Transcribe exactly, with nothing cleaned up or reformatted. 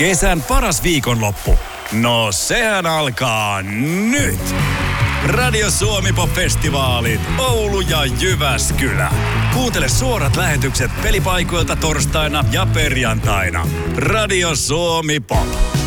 Kesän paras viikonloppu. No sehän alkaa nyt. Radio Suomi Pop-festivaalit Oulu ja Jyväskylä. Kuuntele suorat lähetykset pelipaikoilta torstaina ja perjantaina. Radio Suomi Pop.